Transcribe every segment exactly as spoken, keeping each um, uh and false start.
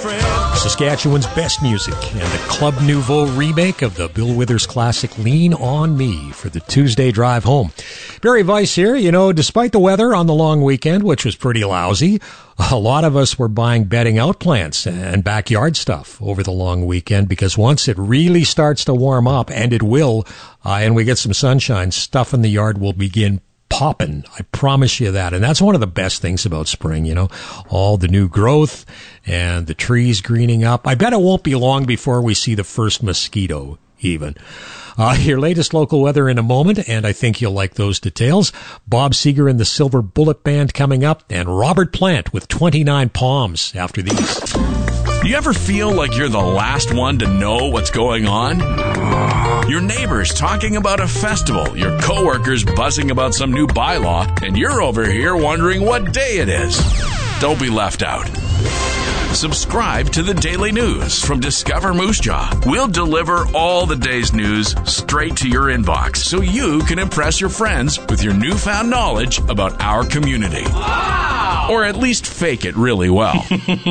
Saskatchewan's best music and the Club Nouveau remake of the Bill Withers classic Lean On Me for the Tuesday drive home. Barry Weiss here. You know, despite the weather on the long weekend, which was pretty lousy, a lot of us were buying bedding out plants and backyard stuff over the long weekend because once it really starts to warm up, and it will, uh, and we get some sunshine, stuff in the yard will begin popping. I promise you that. And that's one of the best things about spring, you know, all the new growth and the trees greening up. I bet it won't be long before we see the first mosquito even. Uh, your latest local weather in a moment, and I think you'll like those details. Bob Seger and the Silver Bullet Band coming up, and Robert Plant with twenty-nine Palms after these. Do you ever feel like you're the last one to know what's going on? Your neighbors talking about a festival, your coworkers buzzing about some new bylaw, and you're over here wondering what day it is. Don't be left out. Subscribe to the Daily News from Discover Moose Jaw. We'll deliver all the day's news straight to your inbox so you can impress your friends with your newfound knowledge about our community. Wow! Or at least fake it really well.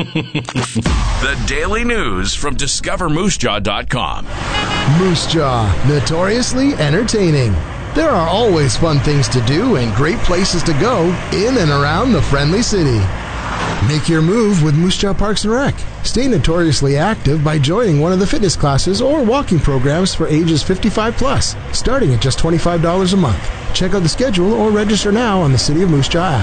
The Daily News from discover moose jaw dot com. Moose Jaw, notoriously entertaining. There are always fun things to do and great places to go in and around the friendly city. Make your move with Moose Jaw Parks and Rec. Stay notoriously active by joining one of the fitness classes or walking programs for ages fifty-five plus, starting at just twenty-five dollars a month. Check out the schedule or register now on the City of Moose Jaw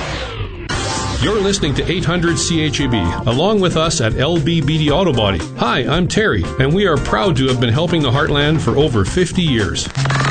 app. You're listening to eight hundred C H A B, along with us at L B B D Auto Body. Hi, I'm Terry, and we are proud to have been helping the Heartland for over fifty years.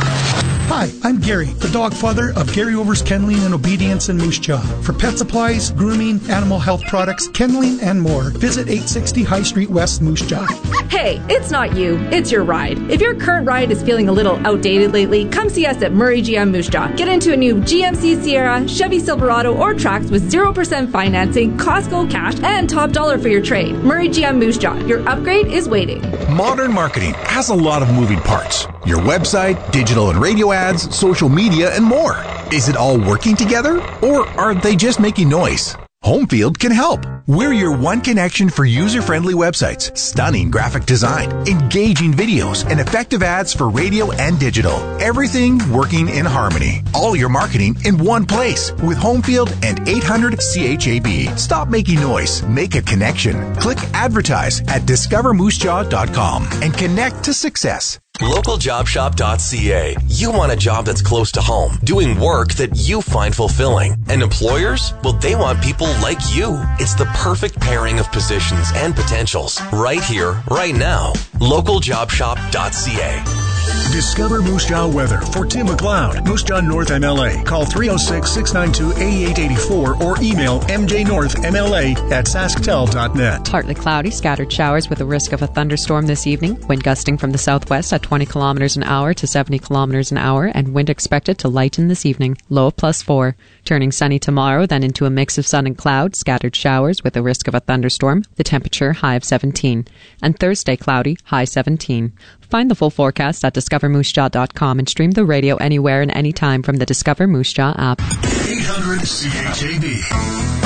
Hi, I'm Gary, the dog father of Gary Overs Kenneling and Obedience in Moose Jaw. For pet supplies, grooming, animal health products, kenneling, and more, visit eight sixty High Street West, Moose Jaw. Hey, it's not you, it's your ride. If your current ride is feeling a little outdated lately, come see us at Murray G M Moose Jaw. Get into a new G M C Sierra, Chevy Silverado, or Trax with zero percent financing, Costco cash, and top dollar for your trade. Murray G M Moose Jaw, your upgrade is waiting. Modern marketing has a lot of moving parts. Your website, digital and radio ads, social media, and more. Is it all working together, or are they just making noise? Homefield can help. We're your one connection for user-friendly websites, stunning graphic design, engaging videos, and effective ads for radio and digital. Everything working in harmony. All your marketing in one place with Homefield and eight hundred C H A B. Stop making noise. Make a connection. Click advertise at discover moose jaw dot com and connect to success. local job shop dot c a. You want a job that's close to home, doing work that you find fulfilling. And employers? Well, they want people like you. It's the perfect pairing of positions and potentials. Right here, right now. local job shop dot c a. Discover Moose Jaw weather for Tim McLeod, Moose Jaw North M L A. Call three oh six, six nine two, eight eight eight four or email m j north m l a at sasktel dot net. Partly cloudy, scattered showers with a risk of a thunderstorm this evening. Wind gusting from the southwest at twenty kilometers an hour to seventy kilometers an hour, and wind expected to lighten this evening. Low of plus four. Turning sunny tomorrow, then into a mix of sun and cloud, scattered showers with a risk of a thunderstorm. The temperature high of seventeen. And Thursday cloudy, high seventeen. Find the full forecast at discover moose jaw dot com and stream the radio anywhere and anytime from the Discover Moose Jaw app. eight hundred C H A B.